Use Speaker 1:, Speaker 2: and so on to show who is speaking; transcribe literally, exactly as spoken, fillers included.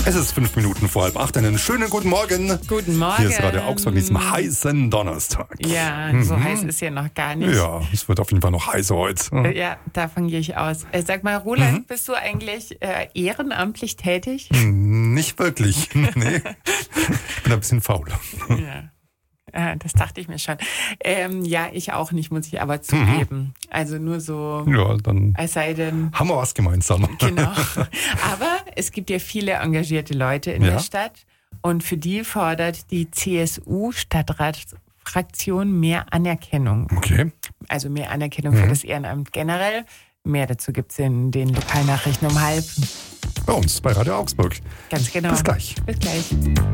Speaker 1: Es ist fünf Minuten vor halb acht. Einen schönen guten Morgen.
Speaker 2: Guten Morgen.
Speaker 1: Hier ist Radio Augsburg an diesem heißen Donnerstag.
Speaker 2: Ja, so
Speaker 1: Mhm.
Speaker 2: heiß ist ja noch gar nicht.
Speaker 1: Ja, es wird auf jeden Fall noch heißer heute.
Speaker 2: Äh, Ja, davon gehe ich aus. Äh, Sag mal, Roland,
Speaker 1: Mhm.
Speaker 2: bist du eigentlich äh, ehrenamtlich tätig?
Speaker 1: Hm, Nicht wirklich. Nee. Ich bin ein bisschen faul.
Speaker 2: Ja. Äh, Das dachte ich mir schon. Ähm, ja, ich auch nicht, muss ich aber zugeben. Also nur so,
Speaker 1: Ja, dann
Speaker 2: es sei denn,
Speaker 1: haben wir was gemeinsam.
Speaker 2: genau. Aber es gibt ja viele engagierte Leute in
Speaker 1: Ja.
Speaker 2: der Stadt und für die fordert die C S U-Stadtratsfraktion mehr Anerkennung.
Speaker 1: Okay.
Speaker 2: Also mehr Anerkennung für das Ehrenamt generell. Mehr dazu gibt es in den Lokalnachrichten um halb.
Speaker 1: Bei uns, bei Radio Augsburg.
Speaker 2: Ganz genau.
Speaker 1: Bis gleich.
Speaker 2: Bis gleich.